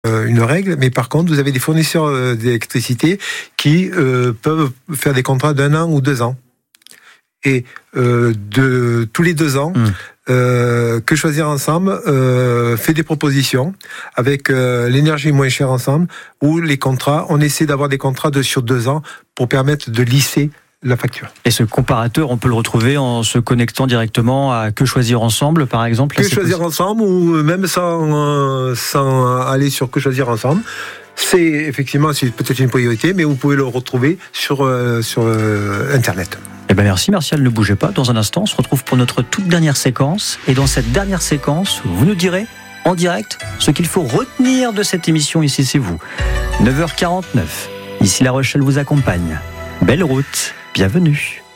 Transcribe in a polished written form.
une règle, mais par contre, vous avez des fournisseurs d'électricité qui peuvent faire des contrats d'1 an ou 2 ans. Et de tous les 2 ans, Que Choisir Ensemble fait des propositions avec l'énergie moins chère ensemble, où les contrats, on essaie d'avoir des contrats sur 2 ans pour permettre de lisser la facture. Et ce comparateur, on peut le retrouver en se connectant directement à Que Choisir Ensemble, par exemple. Que Choisir Ensemble, ou même sans aller sur Que Choisir Ensemble. C'est peut-être une priorité, mais vous pouvez le retrouver sur Internet. Eh bien merci Martial, ne bougez pas. Dans un instant, on se retrouve pour notre toute dernière séquence. Et dans cette dernière séquence, vous nous direz en direct ce qu'il faut retenir de cette émission. Ici, c'est vous. 9h49. Ici, La Rochelle vous accompagne. Belle route. Bienvenue.